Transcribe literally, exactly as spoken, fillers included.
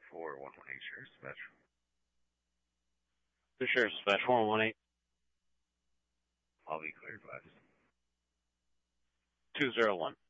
four one one eight, Sheriff's Dispatch. The Sheriff's Dispatch, four one one eight. I'll be cleared by two zero one.